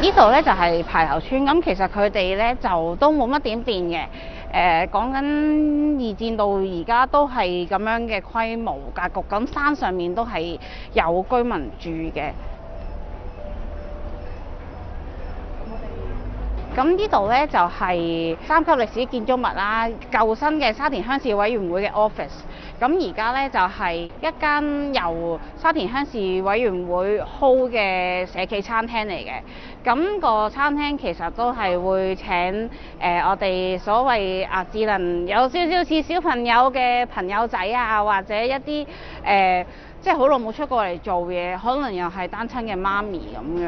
呢度咧就係牌樓村，咁其實佢哋咧就都冇乜點變嘅。講緊二戰到而家都係咁樣嘅規模格局，咁山上面都係有居民住嘅。咁呢度咧就係3級歷史建築物啦，舊新嘅沙田鄉事委員會嘅 office。咁而家咧就係一間由沙田鄉事委員會 hold 嘅社企餐廳嚟嘅。咁個餐廳其實都係會請我哋所謂智能有少少似小朋友嘅朋友仔啊，或者一啲即係好耐冇出過嚟做嘢，可能又係單親嘅媽咪咁樣。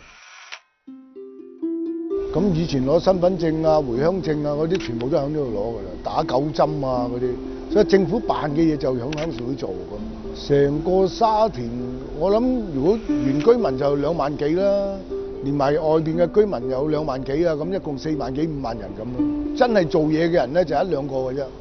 咁以前攞身份證啊、回鄉證啊嗰啲，全部都喺呢度攞㗎啦，打9針啊嗰啲，所以政府辦嘅嘢就響鄉事會做咁。成個沙田，我諗如果原居民就2萬幾啦，連埋外邊嘅居民有2萬幾啊，咁一共4萬幾5萬人咁咯。真係做嘢嘅人咧就1兩個嘅啫。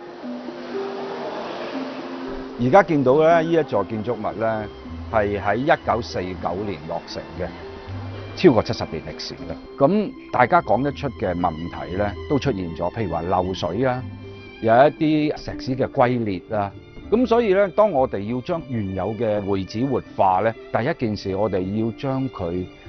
而家見到咧，呢一座建築物咧係喺1949年落成嘅。超過70年歷史啦，咁大家講得出嘅問題咧，都出現咗，譬如話漏水啊，有一啲石屎嘅龜裂啊，咁所以咧，當我哋要將原有嘅會址活化咧，第一件事我哋要將佢